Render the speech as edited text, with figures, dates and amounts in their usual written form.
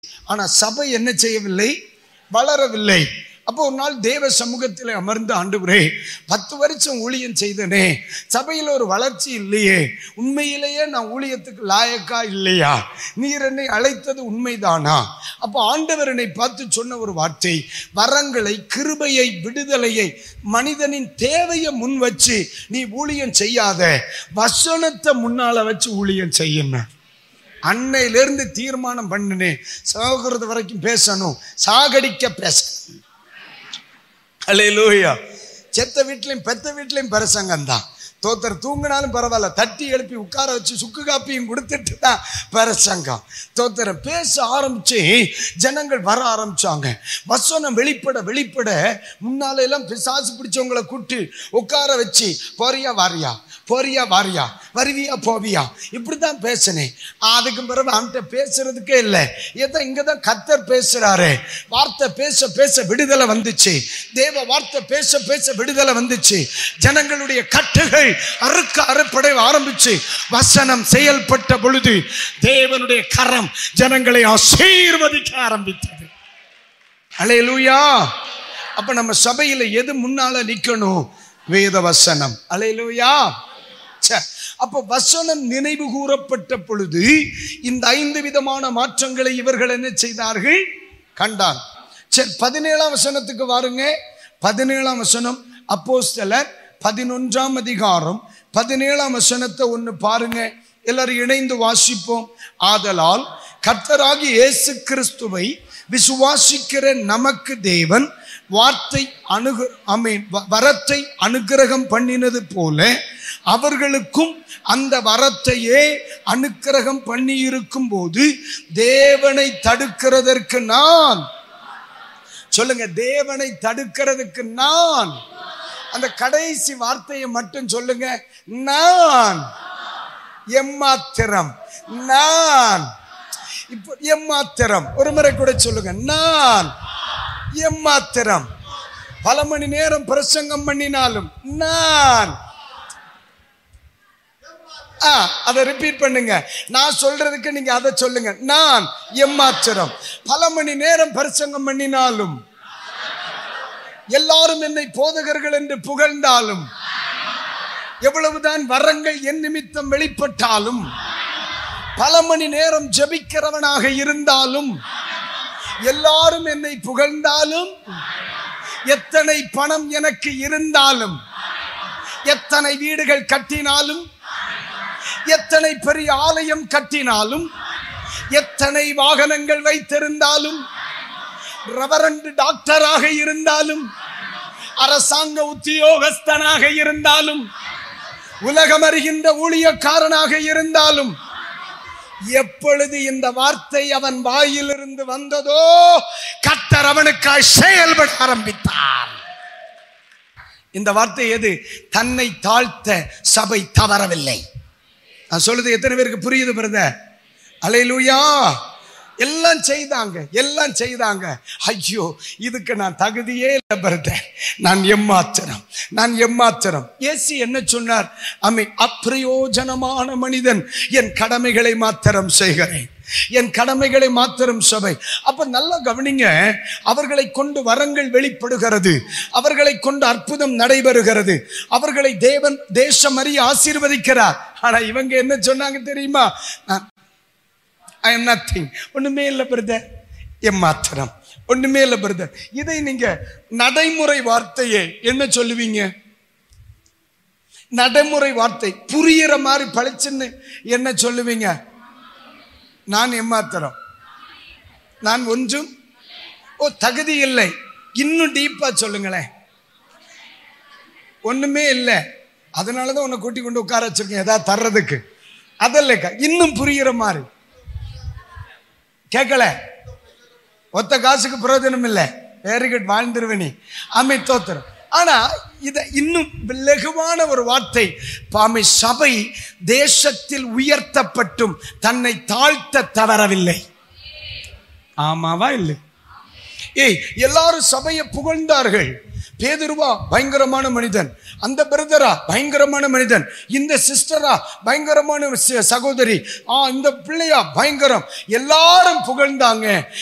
ஆனா சபை என்ன செய்யவில்லை? வளரவில்லை. அப்போ ஒரு நாள் தேவ சமூகத்தில் அமர்ந்து, ஆண்டவரே 10 வருஷம் ஊழியம் செய்தனே, சபையில் ஒரு வளர்ச்சி இல்லையே, உண்மையிலேயே நான் ஊழியத்துக்கு லாயக்கா இல்லையா? நீர் என்னை அழைத்தது உண்மைதானா? அப்போ ஆண்டவர் என்னை பார்த்து சொன்ன ஒரு வார்த்தை, வரங்களை, கிருபையை, விடுதலையை, மனிதனின் தேவையை முன் வச்சு நீ ஊழியம் செய்யாத, வசனத்தை முன்னால வச்சு ஊழியம் செய்யணும். அன்னையிலிருந்து தீர்மானம் பண்ணினேன், சாகிறது வரைக்கும் பேசணும், சாகடிக்க பேசணும். அல்லேலூயா. செத்த வீட்லையும் பெத்த வீட்லையும் பிரசங்கம் தான். தோத்தர் தூங்கினாலும் பரவாயில்ல, தட்டி எழுப்பி உட்கார வச்சு சுக்கு காப்பியும் கொடுத்துட்டு தான் பிரசங்கம். தோத்தரை பேச ஆரம்பிச்சு ஜனங்கள் வர ஆரம்பிச்சாங்க. வசனம் வெளிப்பட வெளிப்பட முன்னால எல்லாம் பிசாசு பிடிச்சவங்களை கூட்டு உட்கார வச்சு, போறியா வாரியா, போறியா வாரியா, வருவியா போவியா, இப்படிதான் பேசினேன். அதுக்கு பிறகு அவன்கிட்ட பேசுறதுக்கே இல்லை, ஏதோ இங்கதான் கர்த்தர் பேசுறாரு. வார்த்தை பேச பேச விடுதலை வந்துச்சு. தேவ வார்த்தை பேச பேச விடுதலை வந்துச்சு. ஜனங்களுடைய கட்டுகள் அறுப்படை ஆரம்பிச்சு வசனம் செயல்பட்ட பொழுது தேவனுடைய கரம் ஜனங்களை ஆசீர்வதிக்க ஆரம்பித்தது. அல்லேலூயா. அப்ப நம்ம சபையில எது முன்னால நிக்கணும்? வேத வசனம். அல்லேலூயா. அப்ப வசனம் நினைவு கூறப்பட்ட பொழுது இந்த 5 விதமான மாற்றங்களை இவர்கள் என்ன செய்தார்கள்? கண்டான். சரி, 17ஆம் வசனத்துக்கு வாருங்க. 17ஆம் வசனம் அப்போஸ்தலர் 11ஆம் அதிகாரம் 17ஆம் வசனத்தை ஒன்று பாருங்க. எல்லாரும் இணைந்து வாசிப்போம். ஆதலால் கர்த்தராகிய இயேசு கிறிஸ்துவை விசுவாசிக்கிற நமக்கு தேவன் வரத்தை அனுக்கிரகம் பண்ணினது போல அவர்களுக்கும் அந்த வரத்தையே அனுக்கிரகம் பண்ணி இருக்கும் போது தேவனை தடுக்கிறதற்கு நான், சொல்லுங்க, தேவனை தடுக்கிறதுக்கு நான், அந்த கடைசி வார்த்தையை மட்டும் சொல்லுங்க, நான் எம்மாத்திரம், நான். இப்போ எம்மாத்திரம் ஒரு முறை கூட சொல்லுங்க, நான் எம்மாத்திரம். பல மணி நேரம் பிரசங்கம் பண்ணினாலும் நான், அதை ரிப்பீட் பண்ணுங்க. நான் சொல்றதுக்கு நீங்க அதை சொல்லுங்க, நான் எம்மாத்திரம். பல மணி நேரம் பிரசங்கம் பண்ணினாலும், எல்லாரும் என்னை போதகர்கள் என்று புகழ்ந்தாலும், எவ்வளவுதான் வரங்கள் என் நிமித்தம் வெளிப்பட்டாலும், பல மணி நேரம் ஜெபிக்கிறவனாக இருந்தாலும், எல்லாரும் என்னை புகழ்ந்தாலும், எத்தனை பணம் எனக்கு இருந்தாலும், எத்தனை வீடுகள் கட்டினாலும், எத்தனை பெரிய ஆலயம் கட்டினாலும், எத்தனை வாகனங்கள் வைத்திருந்தாலும், ரெவரண்ட் டாக்டராக இருந்தாலும், அரசாங்க உத்தியோகஸ்தனாக இருந்தாலும், உலகம் அறிகின்ற ஊழியக்காரனாக இருந்தாலும், எப்பொழுது இந்த வார்த்தை அவன் வாயிலிருந்து வந்ததோ கர்த்தர் அவனுக்காய் செயல்பட ஆரம்பித்தார். இந்த வார்த்தை எது? தன்னை தாழ்த்த சபை தவறவில்லை. நான் சொல்றது எத்தனை பேருக்கு புரியுது பிரதர்? அல்லேலூயா. எல்லாம் செய்தாங்க. ஐயோ, இதுக்கு நான் தகுதியே இல்லை பிரதர், நான் எம்மாத்திரம். இயேசு என்ன சொன்னார்? அப்பிரயோஜனமான மனிதன், என் கடமைகளை மாத்திரம் செய்கிறேன், என் கடமைகளை மாத்திரம் சபை. அப்ப நல்லா கவனிங்க, அவர்களை கொண்டு வரங்கள் வெளிப்படுகிறது, அவர்களை கொண்டு அற்புதம் நடைபெறுகிறது, அவர்களை தேவன் தேசம் அறிய ஆசீர்வதிக்கிறார். ஆனா இவங்க என்ன சொன்னாங்க தெரியுமா? I am nothing, ஒண்ணுமே இல்லை பிரதர், எம்மாத்திரம், ஒண்ணுமே இல்லை பிரதர். இதை நீங்க நடைமுறை வார்த்தையே என்ன சொல்லுவீங்க? நடைமுறை வார்த்தை புரியுற மாதிரி பழிச்சுன்னு என்ன சொல்லுவீங்க? நான் எம்மாத்திரம், நான் ஒன்றும் தகுதி இல்லை. இன்னும் டீப்பா சொல்லுங்களேன். ஒண்ணுமே இல்லை, அதனாலதான் உன்னை கூட்டி கொண்டு உட்கார வச்சிருக்கேன் ஏதாவது தர்றதுக்கு. அதல்ல, இன்னும் புரியுற மாதிரி. கேட்கல, ஒத்த காசுக்கு பிரயோஜனம் இல்லை, வெரி குட், வாழ்ந்துருவனி, தோத்திரம். ஆனா இத இன்னும் லகுவான ஒரு வார்த்தை, சபை தேசத்தில் உயர்த்தப்பட்டும் தன்னை தாழ்த்த தவறவில்லை. ஆமாவா இல்லை? எல்லாரும் சபையை புகழ்ந்தார்கள், பேதுருவா பயங்கரமான மனிதன், அந்த பிரதரா பயங்கரமான மனிதன், இந்த சிஸ்டரா பயங்கரமான சகோதரி, இந்த பிள்ளையா பயங்கரம், எல்லாரும் புகழ்ந்தாங்க.